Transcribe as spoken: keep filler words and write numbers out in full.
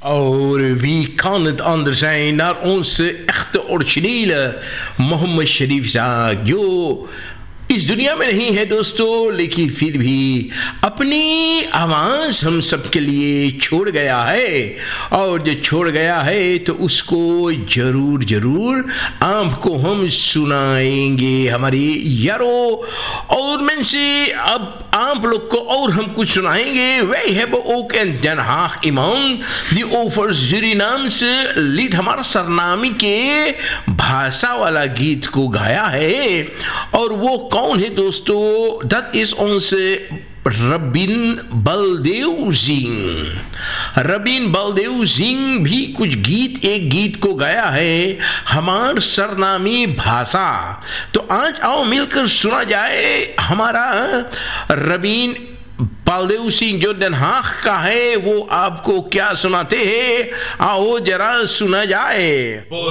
Oh, wie kan het anders zijn naar onze echte originele Mohammad शरीफ साहब जो इस दुनिया में नहीं है दोस्तों, लेकिन फिर भी अपनी आवाज़ हम सब के लिए छोड़ गया है, और जो छोड़ गया है तो उसको ज़रूर ज़रूर आपको हम सुनाएंगे हमारे यारों। और मैं से अब आप लोग को और हम कुछ सुनाएंगे। Wij hebben ook in Den Haag iemand die over Surinaamse lied हमारा सरनामी के भाषा वाला गीत को गाया है, और वो कौन है दोस्तों? Dat is onze रबीन Baldev Singh. रबीन Baldev Singh भी कुछ गीत एक गीत को गाया है हमार सरनामी भाषा। तो आज आओ मिलकर सुना जाए हमारा रबीन बलदेव सिंह जो den Haag का है, वो आपको क्या सुनाते हैं, आओ जरा सुना जाए।